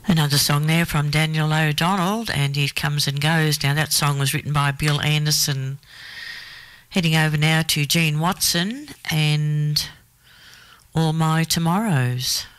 Another song there from Daniel O'Donnell, and It Comes and Goes. Now, that song was written by Bill Anderson. Heading over now to Gene Watson and All My Tomorrows.